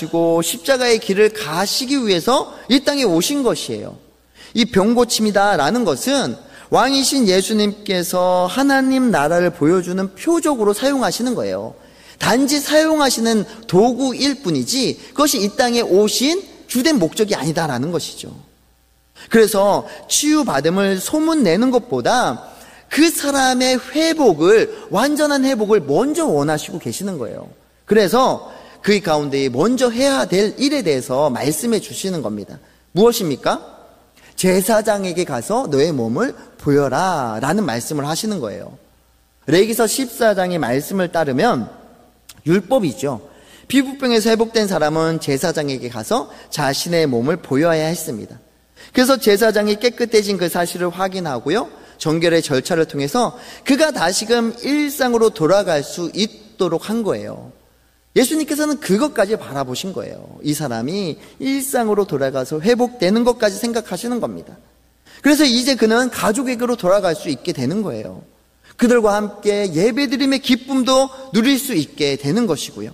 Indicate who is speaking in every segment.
Speaker 1: 원하시고 십자가의 길을 가시기 위해서 이 땅에 오신 것이에요. 이 병고침이다라는 것은 왕이신 예수님께서 하나님 나라를 보여주는 표적으로 사용하시는 거예요. 단지 사용하시는 도구일 뿐이지 그것이 이 땅에 오신 주된 목적이 아니다라는 것이죠. 그래서 치유받음을 소문내는 것보다 그 사람의 회복을, 완전한 회복을 먼저 원하시고 계시는 거예요. 그래서 그 가운데 먼저 해야 될 일에 대해서 말씀해 주시는 겁니다. 무엇입니까? 제사장에게 가서 너의 몸을 보여라 라는 말씀을 하시는 거예요. 레위기서 14장의 말씀을 따르면 율법이죠. 피부병에서 회복된 사람은 제사장에게 가서 자신의 몸을 보여야 했습니다. 그래서 제사장이 깨끗해진 그 사실을 확인하고요, 정결의 절차를 통해서 그가 다시금 일상으로 돌아갈 수 있도록 한 거예요. 예수님께서는 그것까지 바라보신 거예요. 이 사람이 일상으로 돌아가서 회복되는 것까지 생각하시는 겁니다. 그래서 이제 그는 가족에게로 돌아갈 수 있게 되는 거예요. 그들과 함께 예배드림의 기쁨도 누릴 수 있게 되는 것이고요.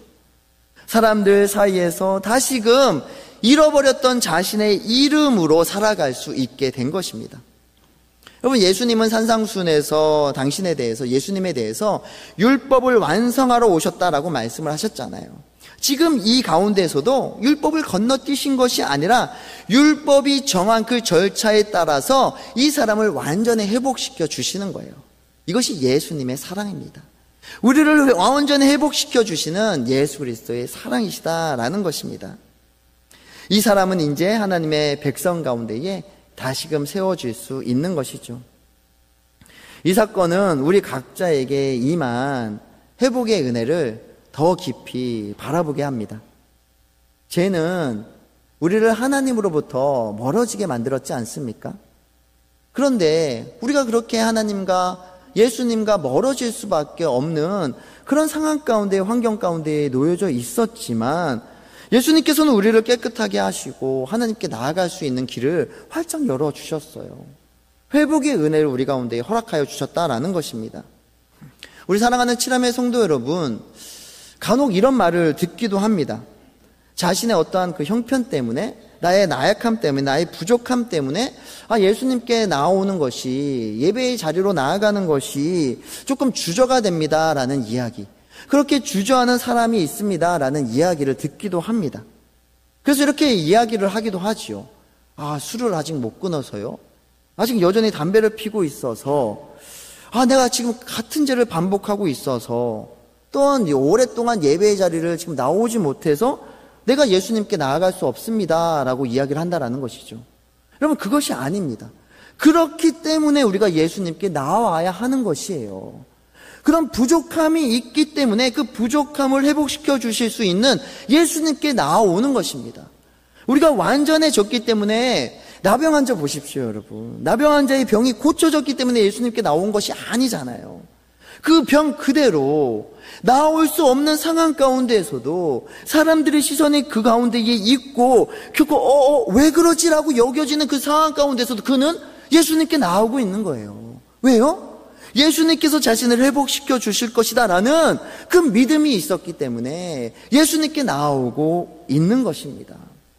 Speaker 1: 사람들 사이에서 다시금 잃어버렸던 자신의 이름으로 살아갈 수 있게 된 것입니다. 여러분, 예수님은 산상수훈에서 당신에 대해서, 예수님에 대해서 율법을 완성하러 오셨다라고 말씀을 하셨잖아요. 지금 이 가운데에서도 율법을 건너뛰신 것이 아니라 율법이 정한 그 절차에 따라서 이 사람을 완전히 회복시켜 주시는 거예요. 이것이 예수님의 사랑입니다. 우리를 완전히 회복시켜 주시는 예수 그리스도의 사랑이시다라는 것입니다. 이 사람은 이제 하나님의 백성 가운데에 다시금 세워질 수 있는 것이죠. 이 사건은 우리 각자에게 임한 회복의 은혜를 더 깊이 바라보게 합니다. 죄는 우리를 하나님으로부터 멀어지게 만들었지 않습니까? 그런데 우리가 그렇게 하나님과 예수님과 멀어질 수밖에 없는 그런 상황 가운데, 환경 가운데 놓여져 있었지만 예수님께서는 우리를 깨끗하게 하시고 하나님께 나아갈 수 있는 길을 활짝 열어주셨어요. 회복의 은혜를 우리 가운데 허락하여 주셨다라는 것입니다. 우리 사랑하는 칠함의 성도 여러분, 간혹 이런 말을 듣기도 합니다. 자신의 어떠한 그 형편 때문에, 나의 나약함 때문에, 나의 부족함 때문에 예수님께 나오는 것이, 예배의 자리로 나아가는 것이 조금 주저가 됩니다라는 이야기, 그렇게 주저하는 사람이 있습니다라는 이야기를 듣기도 합니다. 그래서 이렇게 이야기를 하기도 하지요. 술을 아직 못 끊어서요, 아직 여전히 담배를 피고 있어서, 내가 지금 같은 죄를 반복하고 있어서, 또한 오랫동안 예배의 자리를 지금 나오지 못해서 내가 예수님께 나아갈 수 없습니다 라고 이야기를 한다라는 것이죠. 여러분, 그것이 아닙니다. 그렇기 때문에 우리가 예수님께 나와야 하는 것이에요. 그런 부족함이 있기 때문에 그 부족함을 회복시켜 주실 수 있는 예수님께 나아오는 것입니다. 우리가 완전해졌기 때문에, 나병 환자 보십시오, 여러분. 나병 환자의 병이 고쳐졌기 때문에 예수님께 나온 것이 아니잖아요. 그 병 그대로 나올 수 없는 상황 가운데에서도 사람들의 시선이 그 가운데에 있고, 결코 왜 그러지라고 여겨지는 그 상황 가운데서도 그는 예수님께 나오고 있는 거예요. 왜요? 예수님께서 자신을 회복시켜 주실 것이다라는 그 믿음이 있었기 때문에 예수님께 나오고 있는 것입니다.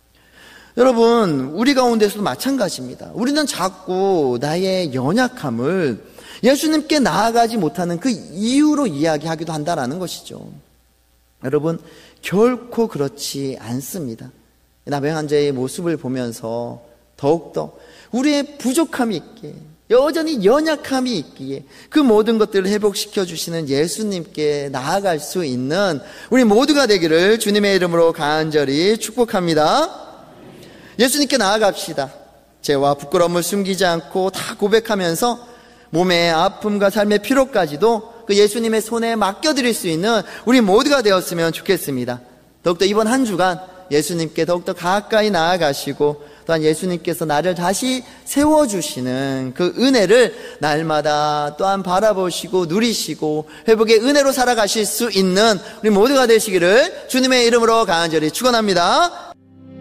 Speaker 1: 여러분, 우리 가운데서도 마찬가지입니다. 우리는 자꾸 나의 연약함을 예수님께 나아가지 못하는 그 이유로 이야기하기도 한다라는 것이죠. 여러분, 결코 그렇지 않습니다. 나병 환자의 모습을 보면서 더욱더 우리의 부족함이 있기에, 여전히 연약함이 있기에 그 모든 것들을 회복시켜 주시는 예수님께 나아갈 수 있는 우리 모두가 되기를 주님의 이름으로 간절히 축복합니다. 예수님께 나아갑시다. 죄와 부끄러움을 숨기지 않고 다 고백하면서 몸의 아픔과 삶의 피로까지도 그 예수님의 손에 맡겨드릴 수 있는 우리 모두가 되었으면 좋겠습니다. 더욱더 이번 한 주간 예수님께 더욱더 가까이 나아가시고, 또한 예수님께서 나를 다시 세워주시는 그 은혜를 날마다 또한 바라보시고 누리시고 회복의 은혜로 살아가실 수 있는 우리 모두가 되시기를 주님의 이름으로 간절히 축원합니다.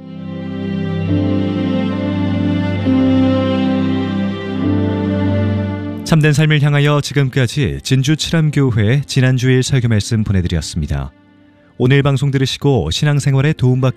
Speaker 2: 참된 삶을 향하여 지금까지 진주 칠암교회 지난주일 설교 말씀 보내드렸습니다. 오늘 방송 들으시고 신앙생활에 도움받기